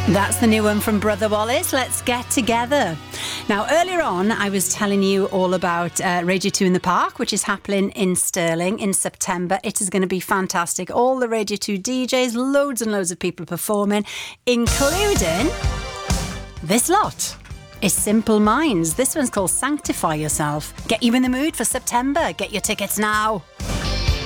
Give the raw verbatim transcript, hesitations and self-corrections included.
That's the new one from Brother Wallace, Let's Get Together. Now, earlier on, I was telling you all about uh, Radio two in the Park, which is happening in Stirling in September. It is going to be fantastic. All the Radio two D Js, loads and loads of people performing, including this lot. It's Simple Minds. This one's called Sanctify Yourself. Get you in the mood for September. Get your tickets now.